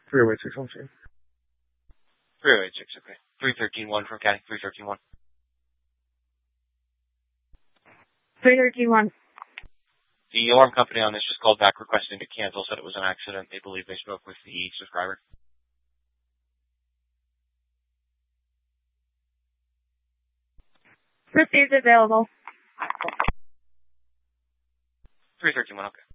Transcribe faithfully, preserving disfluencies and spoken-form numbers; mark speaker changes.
Speaker 1: three oh eight six one three.
Speaker 2: three oh eight six, okay. three thirteen one from County, three thirteen one.
Speaker 3: three thirteen one.
Speaker 2: The alarm company on this just called back requesting to cancel, said it was an accident. They believe they spoke with the subscriber.
Speaker 3: Received available.
Speaker 2: three thirteen one, okay.